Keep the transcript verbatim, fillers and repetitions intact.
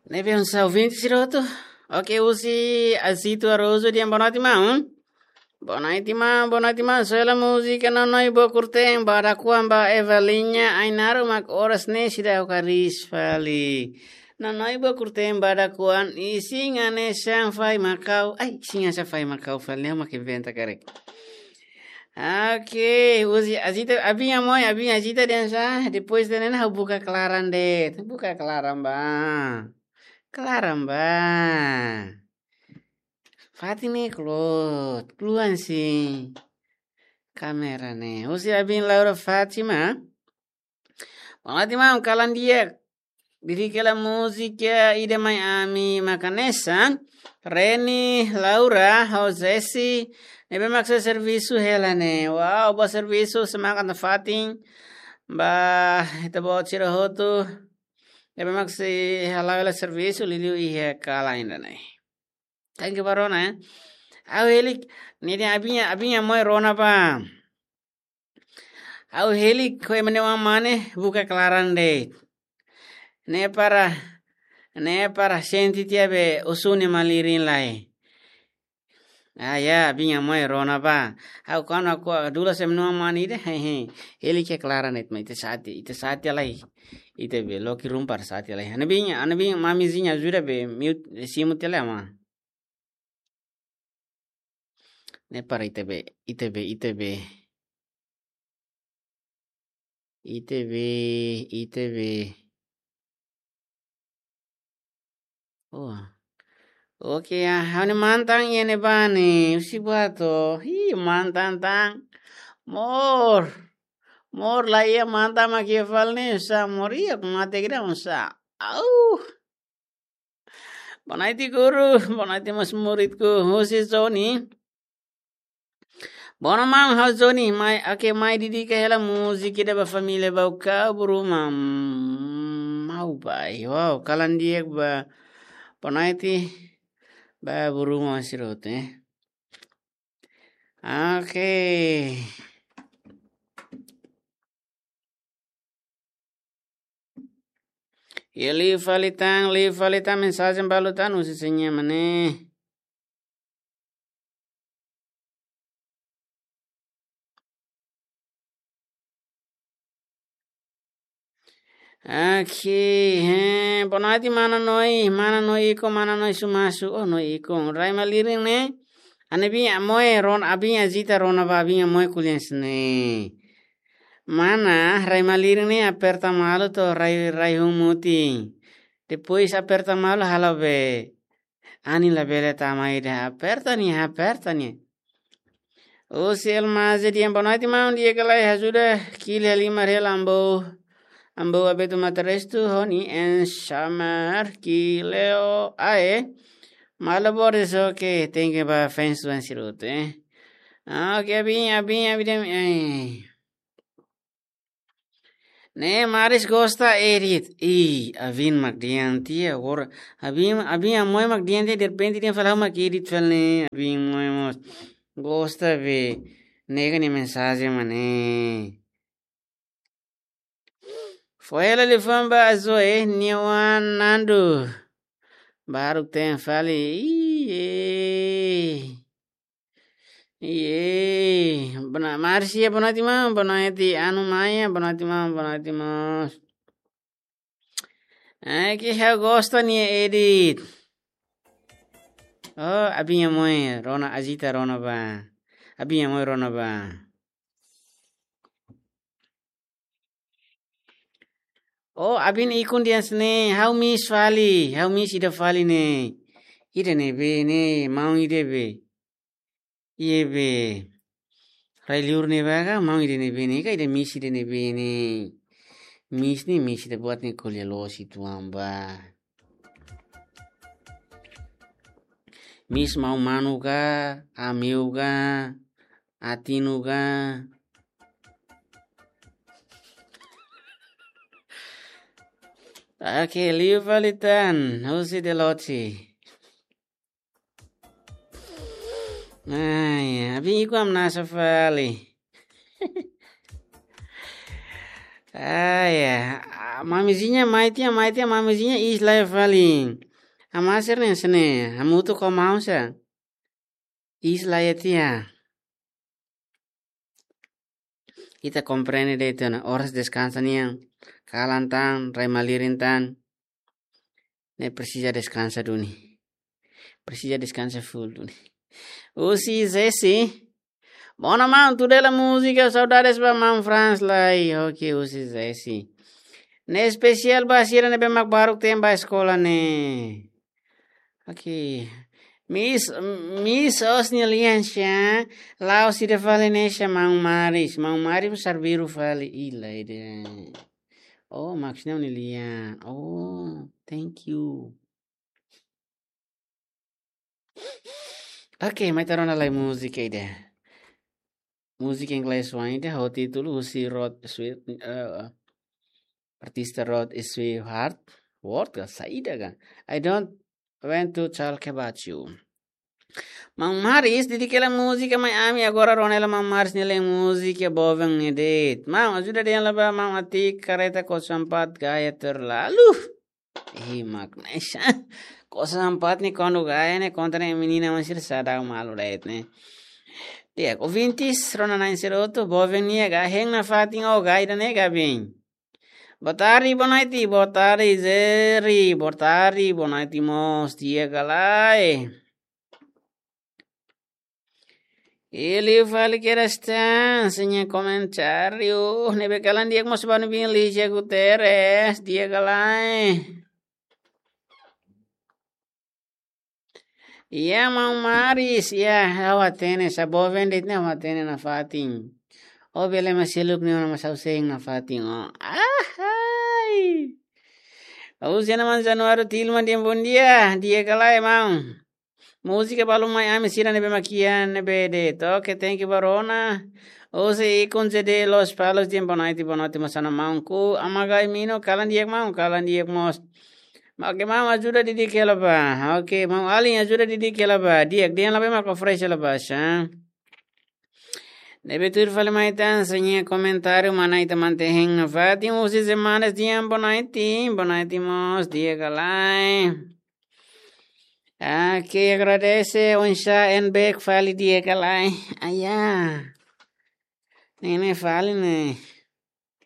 Ne pensa ouvinte, Siroto? Ok, usi Azito Aroso di boa noite, irmão. Boa noite, irmão. Boa noite, irmão. Sou ela música não noi bo curtem bara kuamba Evalinha Ainaro mak oras ne sida okaris fali. Não noi bo curtem bara kuan e singa ne sang fai macau. Ai, singa sa fai macau fali ama que venta carek. Ok, usi Azita abinha mãe, abinha Azita dança. Depois de nena buka kelaran deh. Buka kelaran ba. Caramba! Fatime Claude, keluhan sih kamera nih. Usia bin Laura Fatima. Fatima kalan dia. Diri kala musika ide mai ami makanesa. Reni, Laura, Josesi. Nebe maksa servisu helane. Wow, ba servisu semakan na fatin. Ba ita ba cira hotu. Nebe maksa halawela servisu liliu ihe kala ainda nih. Thank you Barona eh. Au helik nini abinya abinya moy rona pa. Au helik koe menewa mane buka kelaran de. Ne para ne para senti tiabe usuni malirin lai. Ah ya abinya moy rona pa. Au kan aku dulu sem menewa mane de hehe. Helik ke kelaran et mai te saati ite saati lai. Ite be loki rumpar saati lai. Anabinya anabinya mamizinya zura be mute simu tele ama. Ne para I T B, I T B, I T B. I T B, I T B. Oh. Oke ya, hane mantang yene bani, usi buato. Hi mantang tang. Mor. Mor la iya mantang makia falne sa moria kumate kira unsa. Au. Bonaiti guru, bonaiti mas muridku, usi zoni. Bona mam hal zoni mai ake mai didi ke hela musik ida ba família ba o cabro mam mau bai wow kalan dia ba ponaiti ba buru masirote oke ya li falitang li falitang mensagem balutan usi senya mane Aqui, eh, bonati mana noi, mana noi iko, mana noi sumasu, oh noi iko, rai maliring ne, ane binha moe ron, abinha zita rona ba abinha moe kuliens ne, mana rai maliring ne aperta malo to rai rai humuti, depois aperta malo halabe, ani la bele tamaide aperta ni aperta ni. O sel maze di bonati ma dia kalai hasuda kile lima relambo. Ambo abetu matrestu honi en shamar ki leo ae malabor eso que tenga ba fensu en sirute eh ah que abin abin abin eh ne maris gosta erit i avin magdianti or abin abin amoy magdianti de repente dia falar uma erit falne abin moy mos gosta ve nega ni mensagem mane Foi lifamba azoe niwan nandu. Baru tem fali. Iye. Iye. Bana marsia bonati ma bonati anu maya bonati ma bonati ma. Ai que eu gosto ni edit. Oh, abinha mãe, Rona agita Rona ba. Abinha mãe Rona ba. Oh, abin ikun dias ne, how miss fali, how miss ida fali ne. Ida ne be ne, mau ide be. Iye be. Rai liur ne baga, mau ide ne be ne, ka ida miss ide ne be ne. Miss ni miss ida buat ne kuliah los itu amba. Miss mau manu ka, amiu ka, atinu ka. Oke, liu valitan, usi de loti. Ai, abi iku am nasa fali. Ah, ya. Ah, mamizinha, maitinha, maitinha, mamizinha, isla eu falei. A maser nensene, a mutu com mausa. Isla ya tia. Kita comprende de itu, horas descansan yang kalantan, remalirintan. Ne precisa descansa duni. Precisa descansa full duni. Usi Zessi. Bona mão, tudo é música, saudades para mão Franz lá. Ok, usi Zessi. Ne especial basira ne bemak baruk tem ba escola ne. Ok. Miss Miss Osnia Liansha, lá o sira fale nesha mão maris, mão maris serviru fale ila ide. Oh, Max não Lian. Oh, thank you. Ok, mas taruh na música ide. Música inglês ainda, o título usi Rod Sweet uh, artista Rod Sweetheart. Word ka saída ka. I don't want to talk about you. Mang Maris, didi kela música, mas ami agora ronela Mang Maris nila música bovang ni det. Mang, ajuda dia laba Mang atik kareta ko sampat gaya terlalu. Eh, Magnesha. Ko sampat ni kono gaya ne kontra ni menina masir sadang malu dait ne. Dia ko vintis rona nine zero to bovang ni ga heng na fating o gaya ne ga bem. Botari bonaiti, botari zeri, botari bonaiti mos dia galai. Ele fala que era sem comentário. Nebe kalan dia mos banu bin Ligia Guterres, dia galai. Ya mau maris, ya awatene sa bovendit ne awatene na fating. O bele masiluk ne na masauseng na fating. Ahai. Au sena man januari tilman dia bundia, dia galai mau. Música para uma ame sira nebe maquian nebe de toque tem que barona. Ose concede los palos de bonaiti bonaiti masana maunku amagai mino kalan diek mau kalan diek mos. Make mau ajuda didi kela ba. Oke, mau ali ajuda didi kela ba. Diek dia labe mako fresh la ba sha. Nebe tur fale maitan senye comentário manaita mantehen na fati musi semanas diam bonaiti bonaiti mos diek alai. Ah, que agradece un sha en bek fali dia kalai. Ayah. Nene fali ne.